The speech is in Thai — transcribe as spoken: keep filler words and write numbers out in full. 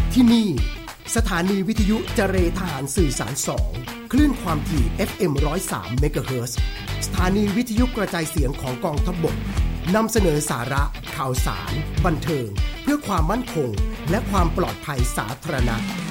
ที่นี่สถานีวิทยุเจเรทหารสื่อสารสองคลื่นความถี่ เอฟ เอ็ม หนึ่งศูนย์สาม เมกะเฮิรตซ์สถานีวิทยุกระจายเสียงของกองทัพบกนำเสนอสาระข่าวสารบันเทิงเพื่อความมั่นคงและความปลอดภัยสาธารณะ